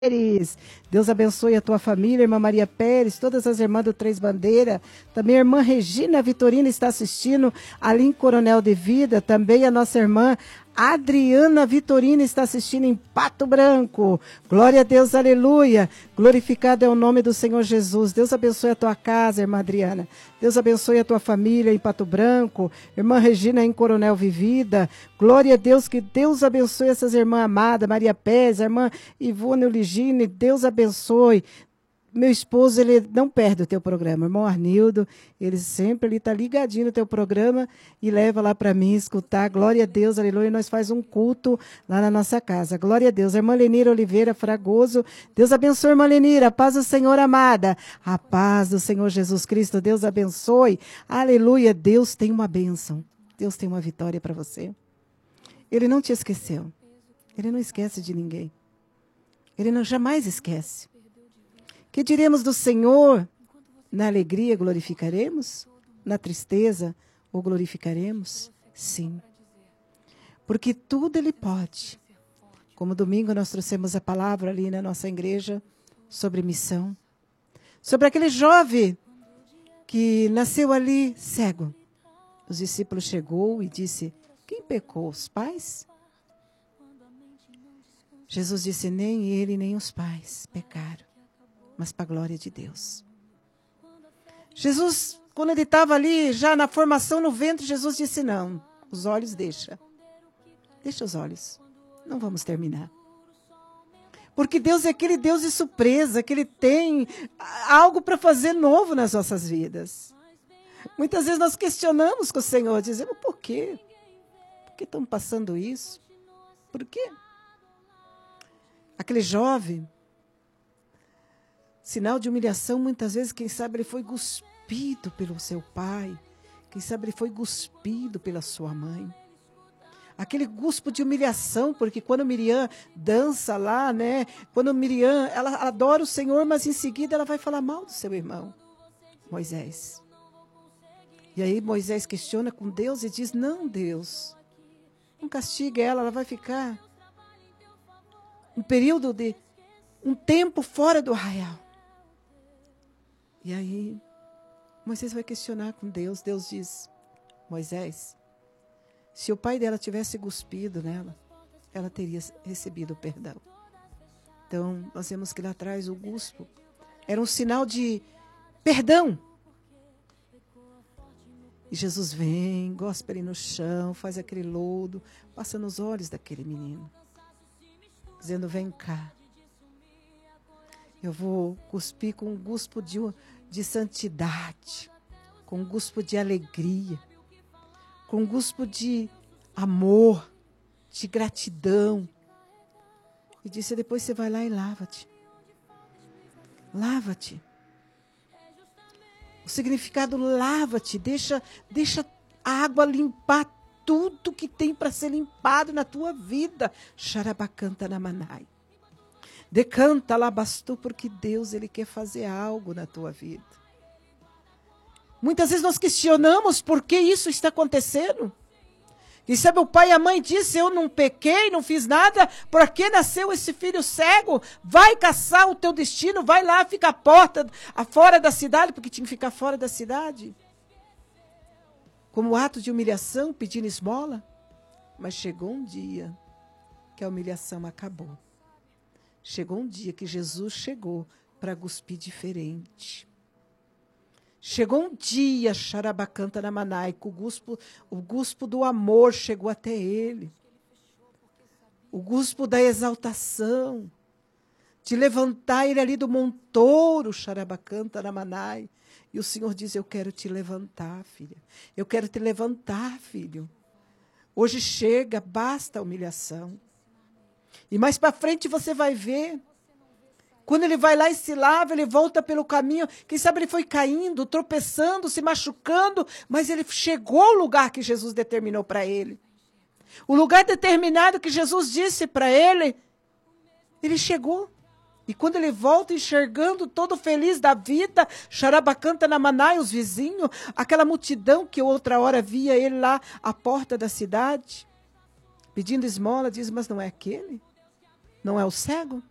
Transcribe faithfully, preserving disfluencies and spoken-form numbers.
Pérez. Deus abençoe a tua família, irmã Maria Pérez, todas as irmãs do Três Bandeiras. Também a irmã Regina Vitorina está assistindo, ali em Coronel de Vida. Também a nossa irmã Adriana Vitorina está assistindo em Pato Branco. Glória a Deus, aleluia. Glorificado é o nome do Senhor Jesus. Deus abençoe a tua casa, irmã Adriana. Deus abençoe a tua família em Pato Branco. Irmã Regina em Coronel Vivida. Glória a Deus, que Deus abençoe essas irmãs amadas, Maria Pérez, a irmã Ivone Oligine. Deus abençoe. Meu esposo, ele não perde o teu programa. Irmão Arnildo, ele sempre ele está ligadinho no teu programa e leva lá para mim escutar. Glória a Deus, aleluia. E nós faz um culto lá na nossa casa. Glória a Deus. A irmã Lenira Oliveira Fragoso. Deus abençoe, irmã Lenira. A paz do Senhor, amada. A paz do Senhor Jesus Cristo. Deus abençoe. Aleluia. Deus tem uma bênção. Deus tem uma vitória para você. Ele não te esqueceu. Ele não esquece de ninguém. Ele não jamais esquece. Que diremos do Senhor? Na alegria glorificaremos? Na tristeza o glorificaremos? Sim. Porque tudo Ele pode. Como domingo nós trouxemos a palavra ali na nossa igreja sobre missão. Sobre aquele jovem que nasceu ali cego. Os discípulos chegou e disse, quem pecou? Os pais? Jesus disse, nem ele nem os pais pecaram, mas para a glória de Deus. Jesus, quando ele estava ali, já na formação no ventre, Jesus disse, não, os olhos deixa. Deixa os olhos. Não vamos terminar. Porque Deus é aquele Deus de surpresa, que Ele tem algo para fazer novo nas nossas vidas. Muitas vezes nós questionamos com o Senhor, dizemos, por quê? Por que estamos passando isso? Por quê? Aquele jovem, sinal de humilhação, muitas vezes, quem sabe ele foi cuspido pelo seu pai. Quem sabe ele foi cuspido pela sua mãe. Aquele cuspo de humilhação, porque quando Miriam dança lá, né? Quando Miriam, ela adora o Senhor, mas em seguida ela vai falar mal do seu irmão, Moisés. E aí Moisés questiona com Deus e diz, não, Deus, não castiga ela, ela vai ficar um período de, um tempo fora do arraial. E aí, Moisés vai questionar com Deus. Deus diz, Moisés, se o pai dela tivesse cuspido nela, ela teria recebido o perdão. Então, nós vemos que lá atrás o cuspo era um sinal de perdão. E Jesus vem, gospe ali no chão, faz aquele lodo, passa nos olhos daquele menino, dizendo, vem cá. Eu vou cuspir com um guspo de, de santidade, com um guspo de alegria, com um guspo de amor, de gratidão. E disse, depois você vai lá e lava-te. Lava-te. O significado lava-te, deixa, deixa a água limpar tudo que tem para ser limpado na tua vida. Xarabacanta namanai. Decanta lá, bastou, porque Deus, Ele quer fazer algo na tua vida. Muitas vezes nós questionamos por que isso está acontecendo. E sabe, o pai e a mãe disse, eu não pequei, não fiz nada, por que nasceu esse filho cego? Vai caçar o teu destino, vai lá, fica à porta, fora da cidade, porque tinha que ficar fora da cidade. Como ato de humilhação, pedindo esmola. Mas chegou um dia que a humilhação acabou. Chegou um dia que Jesus chegou para cuspir diferente. Chegou um dia, Xarabacanta Namanai, que o guspo, o guspo do amor chegou até ele. O guspo da exaltação. De levantar ele ali do montouro, Xarabacanta Namanai. E o Senhor diz, eu quero te levantar, filha. Eu quero te levantar, filho. Hoje chega, basta a humilhação. E mais para frente você vai ver. Quando ele vai lá e se lava, ele volta pelo caminho. Quem sabe ele foi caindo, tropeçando, se machucando. Mas ele chegou ao lugar que Jesus determinou para ele. O lugar determinado que Jesus disse para ele, ele chegou. E quando ele volta enxergando, todo feliz da vida, Xarabacanta Namanai, os vizinhos, aquela multidão que outra hora via ele lá à porta da cidade, pedindo esmola, diz, mas não é aquele? Não é o cego?